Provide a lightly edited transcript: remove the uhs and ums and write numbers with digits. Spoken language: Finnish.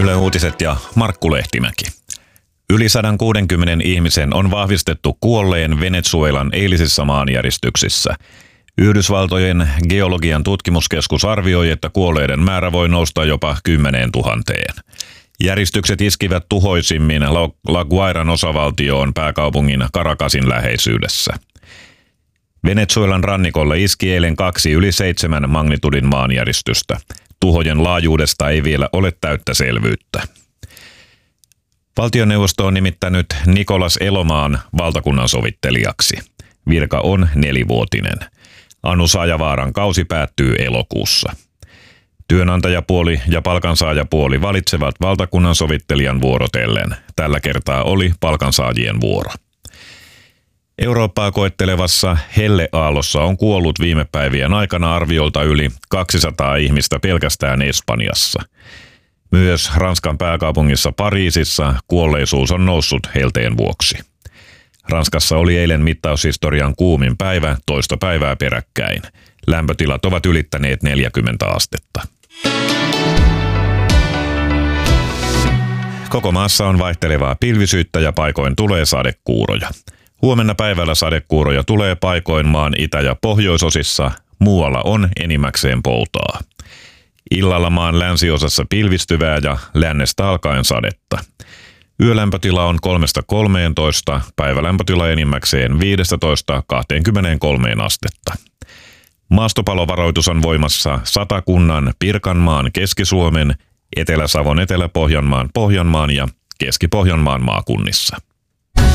Yle Uutiset ja Markku Lehtimäki. Yli 160 ihmisen on vahvistettu kuolleen Venezuelan eilisissä maanjäristyksissä. Yhdysvaltojen geologian tutkimuskeskus arvioi, että kuolleiden määrä voi nousta jopa 10 000. Järistykset iskivät tuhoisimmin La Guairan osavaltioon pääkaupungin Caracasin läheisyydessä. Venezuelan rannikolle iski eilen 2 yli 7 magnitudin maanjäristystä. Tuhojen laajuudesta ei vielä ole täyttä selvyyttä. Valtioneuvosto on nimittänyt Nicolas Elomaan valtakunnansovittelijaksi. Virka on 4-vuotinen. Anu Sajavaaran kausi päättyy elokuussa. Työnantajapuoli ja palkansaajapuoli valitsevat valtakunnansovittelijan vuorotellen. Tällä kertaa oli palkansaajien vuoro. Eurooppaa koettelevassa helleaallossa on kuollut viime päivien aikana arviolta yli 200 ihmistä pelkästään Espanjassa. Myös Ranskan pääkaupungissa Pariisissa kuolleisuus on noussut helteen vuoksi. Ranskassa oli eilen mittaushistorian kuumin päivä toista päivää peräkkäin. Lämpötilat ovat ylittäneet 40 astetta. Koko maassa on vaihtelevaa pilvisyyttä ja paikoin tulee sadekuuroja. Huomenna päivällä sadekuuroja tulee paikoin maan itä- ja pohjoisosissa, muualla on enimmäkseen poutaa. Illalla maan länsiosassa pilvistyvää ja lännestä alkaen sadetta. Yölämpötila on 3–13, päivälämpötila enimmäkseen 15–23 astetta. Maastopalovaroitus on voimassa Satakunnan, Pirkanmaan, Keski-Suomen, Etelä-Savon, Etelä-Pohjanmaan, Pohjanmaan ja Keski-Pohjanmaan maakunnissa.